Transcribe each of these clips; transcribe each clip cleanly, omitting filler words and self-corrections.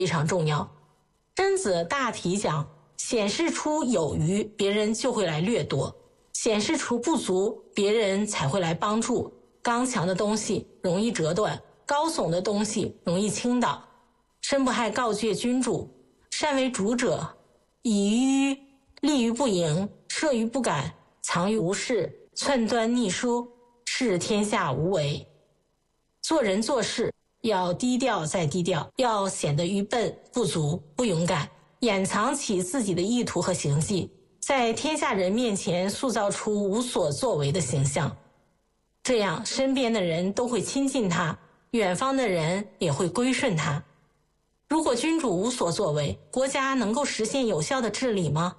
非常重要。申子大体讲，显示出有余，别人就会来掠夺；显示出不足，别人才会来帮助。刚强的东西容易折断，高耸的东西容易倾倒。申不害告诫君主，善为主者，立于不盈，设于不敢，藏于无事，寸端逆疏，视天下无为。做人做事要低调再低调，要显得愚笨不足不勇敢，掩藏起自己的意图和行迹，在天下人面前塑造出无所作为的形象。这样身边的人都会亲近他，远方的人也会归顺他。如果君主无所作为，国家能够实现有效的治理吗？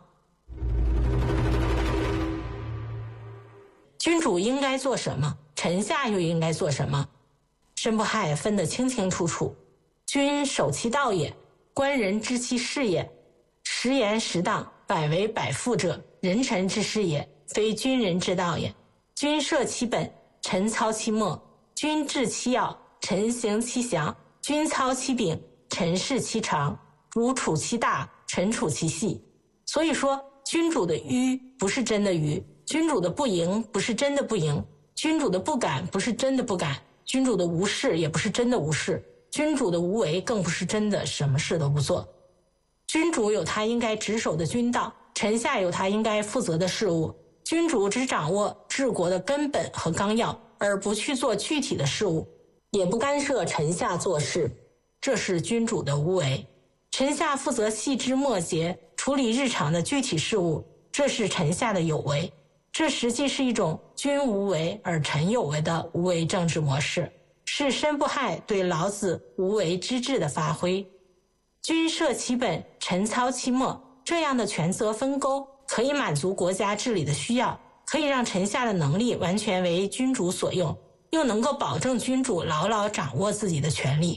君主应该做什么？臣下又应该做什么？申不害分得清清楚楚。君守其道也，官人知其事也。实言实当，百为百复者，人臣之事也，非君人之道也。君设其本，臣操其末；君治其要，臣行其详；君操其柄，臣事其长；如处其大，臣处其细。所以说，君主的愚不是真的愚，君主的不盈不是真的不盈，君主的不敢不是真的不敢，君主的无事也不是真的无事，君主的无为更不是真的什么事都不做。君主有他应该执守的君道，臣下有他应该负责的事务。君主只掌握治国的根本和纲要，而不去做具体的事务，也不干涉臣下做事，这是君主的无为。臣下负责细枝末节，处理日常的具体事务，这是臣下的有为。这实际是一种君无为而臣有为的无为政治模式，是申不害对老子无为之治的发挥。君设其本，臣操其末，这样的权责分钩可以满足国家治理的需要，可以让臣下的能力完全为君主所用，又能够保证君主牢牢掌握自己的权力。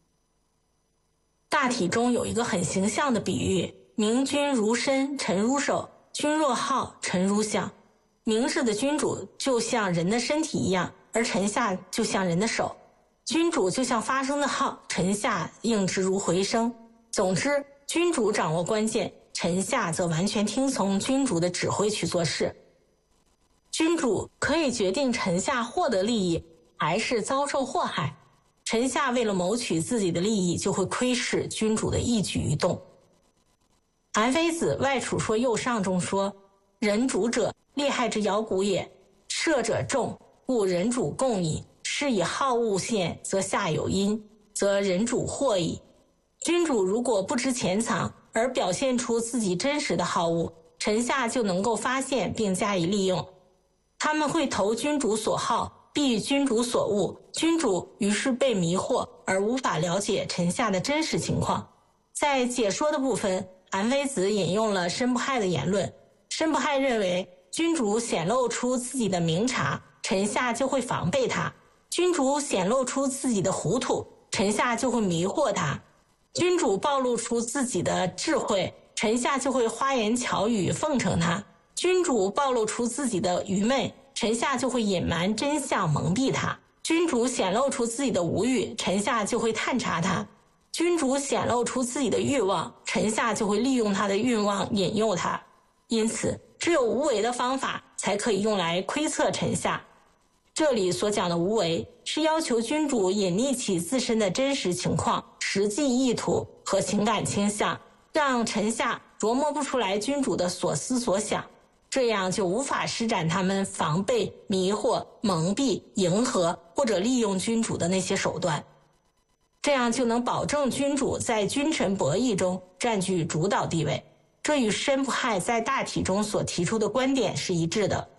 大体中有一个很形象的比喻，明君如身，臣如手，君若好，臣如想。明智的君主就像人的身体一样，而臣下就像人的手。君主就像发声的号，臣下应之如回声。总之，君主掌握关键，臣下则完全听从君主的指挥去做事。君主可以决定臣下获得利益还是遭受祸害，臣下为了谋取自己的利益，就会窥视君主的一举一动。韩非子《外储说右上》中说，人主者，利害之摇鼓也，射者众，故人主共矣。是以好恶现，则下有因，则人主祸矣。君主如果不知潜藏，而表现出自己真实的好恶，臣下就能够发现并加以利用。他们会投君主所好，避君主所恶，君主于是被迷惑，而无法了解臣下的真实情况。在解说的部分，韩非子引用了申不害的言论。申不害认为，君主显露出自己的明察，臣下就会防备他；君主显露出自己的糊涂，臣下就会迷惑他；君主暴露出自己的智慧，臣下就会花言巧语奉承他；君主暴露出自己的愚昧，臣下就会隐瞒真相蒙蔽他；君主显露出自己的无欲，臣下就会探查他；君主显露出自己的欲望，臣下就会利用他的欲望引诱他。因此，只有无为的方法才可以用来窥测臣下。这里所讲的无为，是要求君主隐匿起自身的真实情况、实际意图和情感倾向，让臣下琢磨不出来君主的所思所想，这样就无法施展他们防备、迷惑、蒙蔽、迎合或者利用君主的那些手段。这样就能保证君主在君臣博弈中占据主导地位。这与申不害在大体中所提出的观点是一致的。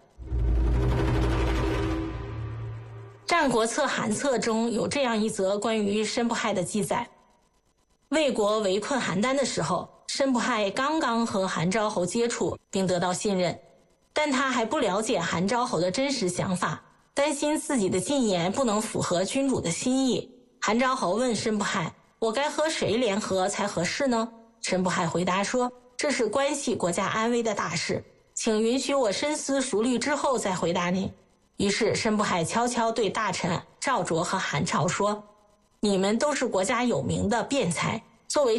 战国策韩策中有这样一则关于申不害的记载：魏国围困邯郸的时候，申不害刚刚和韩昭侯接触并得到信任，但他还不了解韩昭侯的真实想法，担心自己的进言不能符合君主的心意。韩昭侯问申不害，我该和谁联合才合适呢？申不害回答说，这是关系国家安危的大事，请允许我深思熟虑之后再回答你。于是申不害悄悄对大臣赵卓和韩朝说，你们都是国家有名的辩才，作为